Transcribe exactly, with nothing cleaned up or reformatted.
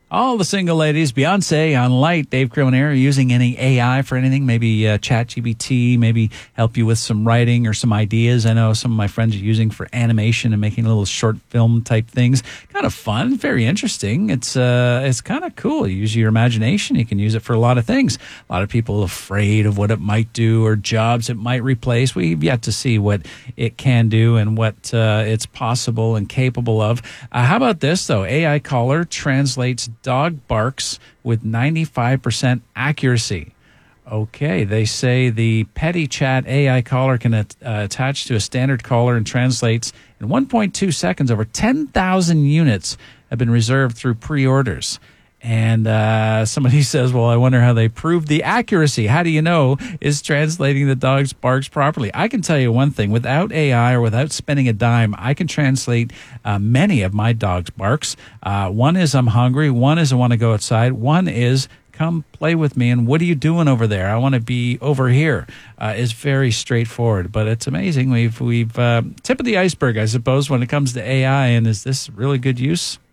All the single ladies, Beyonce on Light, Dave Cremonier, are using any A I for anything? Maybe uh, ChatGPT, maybe help you with some writing or some ideas. I know some of my friends are using for animation and making little short film type things. Kind of fun, very interesting. It's uh, it's kind of cool. You use your imagination. You can use it for a lot of things. A lot of people are afraid of what it might do or jobs it might replace. We've yet to see what it can do and what uh, it's possible and capable of. Uh, how about this, though? A I Caller translates dog barks with ninety-five percent accuracy. Okay, they say the Petty Chat A I caller can uh, attach to a standard caller and translates in one point two seconds. Over ten thousand units have been reserved through pre-orders. And uh, somebody says, well, I wonder how they proved the accuracy. How do you know is translating the dog's barks properly? I can tell you one thing. Without A I or without spending a dime, I can translate uh, many of my dog's barks. Uh, one is I'm hungry. One is I want to go outside. One is come play with me. And what are you doing over there? I want to be over here. Uh, is very straightforward, but it's amazing. We've, we've uh, tip of the iceberg, I suppose, when it comes to A I. And is this really good use?